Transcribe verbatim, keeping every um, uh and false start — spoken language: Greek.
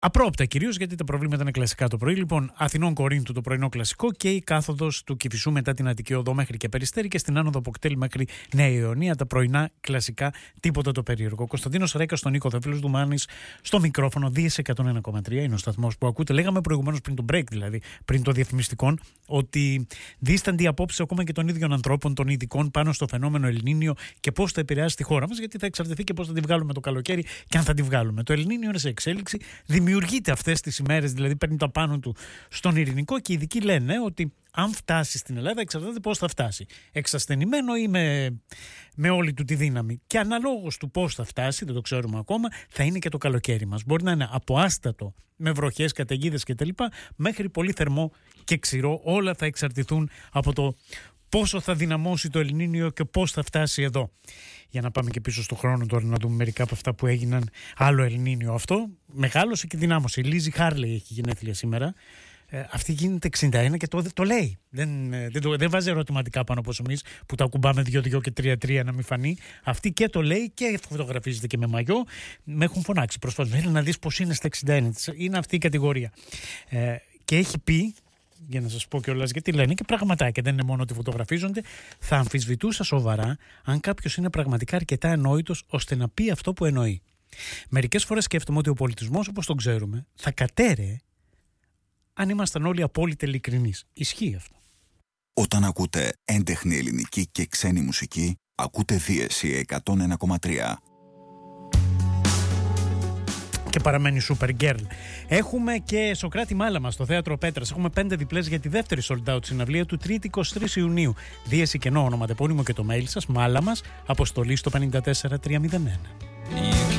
Απρόοπτα κυρίως, γιατί τα προβλήματα είναι κλασικά το πρωί. Λοιπόν, Αθηνών Κορίνθου το πρωινό κλασικό και η κάθοδος του Κηφισού μετά την Αττική Οδό μέχρι και Περιστέρι και στην άνοδο από Κτέλ μέχρι Νέα Ιωνία τα πρωινά κλασικά, τίποτα το περίεργο. Κωνσταντίνος Ρέκας στον Νίκο Δεύλος Δουμάνης στο μικρόφωνο, Δίες εκατόν ένα κόμμα τρία είναι ο σταθμός που ακούτε. Λέγαμε προηγουμένως πριν το break, δηλαδή πριν το διαφημιστικό, ότι δίστανται οι απόψεις ακόμα και των ίδιων ανθρώπων, των ειδικών πάνω στο φαινόμενο Ελνίνιο και πώς θα επηρεάσει τη χώρα μας, γιατί θα εξαρτηθεί και πώς θα τη βγάλουμε το καλοκαίρι και αν θα τη βγάλουμε. Το Ελνίνιο είναι σε εξέλιξη. Δημιουργείται αυτές τις ημέρες, δηλαδή παίρνει τα πάνω του στον Ειρηνικό και οι ειδικοί λένε ότι αν φτάσει στην Ελλάδα εξαρτάται πώς θα φτάσει. Εξασθενημένο ή με, με όλη του τη δύναμη. Και αναλόγως του πώς θα φτάσει, δεν το ξέρουμε ακόμα, θα είναι και το καλοκαίρι μας. Μπορεί να είναι από άστατο με βροχές, καταιγίδες κτλ. Μέχρι πολύ θερμό και ξηρό. Όλα θα εξαρτηθούν από το πόσο θα δυναμώσει το Ελνίνιο και πώς θα φτάσει εδώ. Για να πάμε και πίσω στον χρόνο τώρα να δούμε μερικά από αυτά που έγιναν. Άλλο Ελνίνιο αυτό. Μεγάλωσε και δυνάμωσε. Η Λίζη Χάρλεϊ έχει γενέθλια σήμερα. Ε, αυτή γίνεται εξήντα ένα και το, το λέει. Δεν, δεν, το, δεν βάζει ερωτηματικά πάνω από εμείς που τα ακουμπάμε δύο δύο και τρία τρία να μην φανεί. Αυτή και το λέει και φωτογραφίζεται και με μαγιό. Με έχουν φωνάξει προσφάτως. Θέλει να δεις πώς είναι στα εξήντα ένα. Είναι αυτή η κατηγορία. Ε, και έχει πει, για να σας πω κιόλας γιατί λένε και πραγματάκια, δεν είναι μόνο ότι φωτογραφίζονται, θα αμφισβητούσα σοβαρά αν κάποιος είναι πραγματικά αρκετά ενόητος ώστε να πει αυτό που εννοεί. Μερικές φορές σκέφτομαι ότι ο πολιτισμός όπως τον ξέρουμε θα κατέρεε αν ήμασταν όλοι απόλυτα ειλικρινείς. Ισχύει αυτό. Όταν ακούτε έντεχνη ελληνική και ξένη μουσική, ακούτε Δίεση εκατόν ένα κόμμα τρία. Και παραμένει Supergirl. Έχουμε και Σωκράτη Μάλαμα στο Θέατρο Πέτρας. Έχουμε πέντε διπλές για τη δεύτερη sold out συναυλία του Τρίτη εικοστή τρίτη Ιουνίου. Δίεση κενό ονοματεπώνυμο και το mail σας, μάλαμας, αποστολή στο πέντε τέσσερα τρία μηδέν ένα.